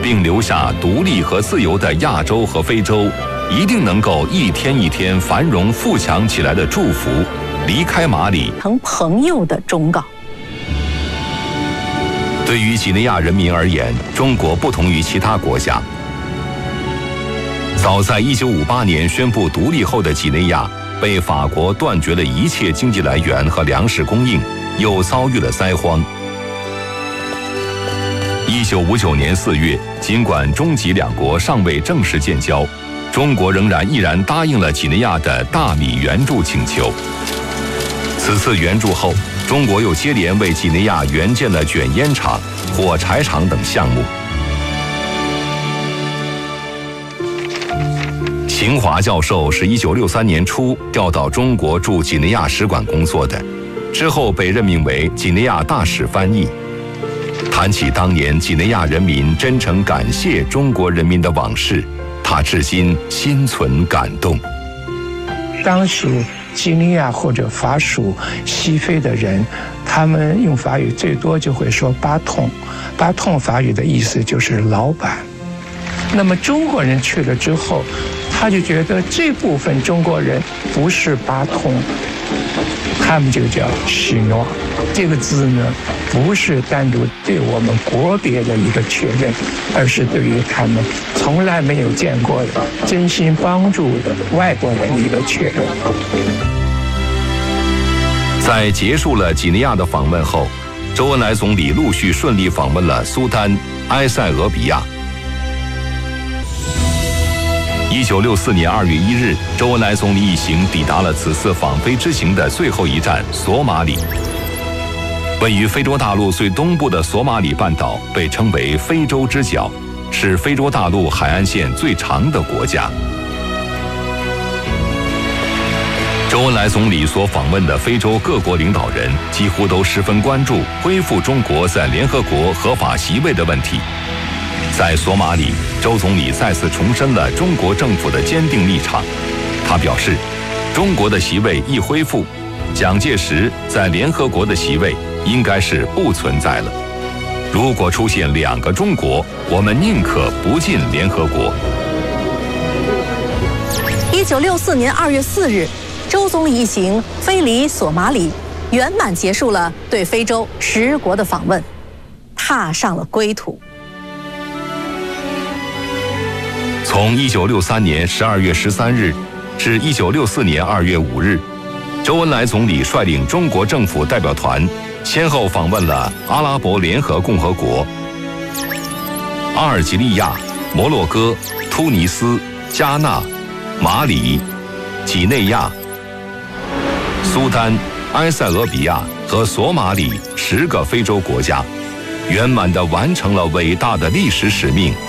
并留下独立和自由的亚洲和非洲，一定能够一天一天繁荣富强起来的祝福，离开马里， 成朋友的忠告。 对于几内亚人民而言，中国不同于其他国家。早在1958年宣布独立后的几内亚，被法国断绝了一切经济来源和粮食供应，又遭遇了灾荒。1959年4月，尽管中几两国尚未正式建交，中国仍然毅然答应了几内亚的大米援助请求。此次援助后，中国又接连为几内亚援建了卷烟厂、火柴厂等项目。秦华教授是1963年初调到中国驻几内亚使馆工作的，之后被任命为几内亚大使翻译。谈起当年几内亚人民真诚感谢中国人民的往事，他至今心存感动。 当时几内亚或者法属西非的人，他们用法语最多就会说巴通，巴通法语的意思就是老板。那么中国人去了之后，他就觉得这部分中国人不是巴通，他们就叫西诺。这个字呢，不是单独对我们国别的一个确认，而是对于他们从来没有见过的真心帮助的外国人的一个确认。 在结束了几内亚的访问后，周恩来总理陆续顺利访问了苏丹、埃塞俄比亚。1964年2月1日，周恩来总理一行抵达了此次访非之行的最后一站索马里。位于非洲大陆最东部的索马里半岛被称为非洲之角，是非洲大陆海岸线最长的国家。周恩来总理所访问的非洲各国领导人几乎都十分关注恢复中国在联合国合法席位的问题。在索马里，周总理再次重申了中国政府的坚定立场。他表示，中国的席位一恢复，蒋介石在联合国的席位应该是不存在了。如果出现2个中国，我们宁可不进联合国。 1964年2月4日，周总理一行飞离索马里，圆满结束了对非洲10国的访问，踏上了归途。 从1963年12月13日至1964年2月5日，周恩来总理率领中国政府代表团先后访问了阿拉伯联合共和国、阿尔及利亚、摩洛哥、突尼斯、加纳、马里、几内亚、苏丹、埃塞俄比亚和索马里10个非洲国家，圆满地完成了伟大的历史使命。